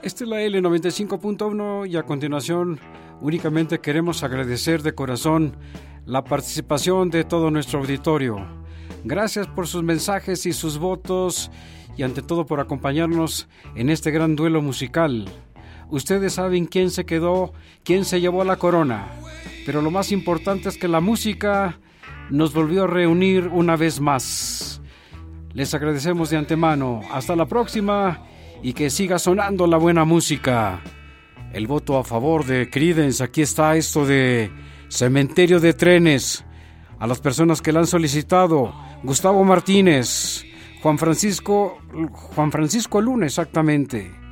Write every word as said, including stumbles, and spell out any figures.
Esta es la L noventa y cinco punto uno y a continuación únicamente queremos agradecer de corazón la participación de todo nuestro auditorio. Gracias por sus mensajes y sus votos y ante todo por acompañarnos en este gran duelo musical. Ustedes saben quién se quedó, quién se llevó la corona, pero lo más importante es que la música nos volvió a reunir una vez más. Les agradecemos de antemano. Hasta la próxima y que siga sonando la buena música. El voto a favor de Creedence, aquí está esto de Cementerio de Trenes. A las personas que la han solicitado: Gustavo Martínez, Juan Francisco, Juan Francisco Luna, exactamente.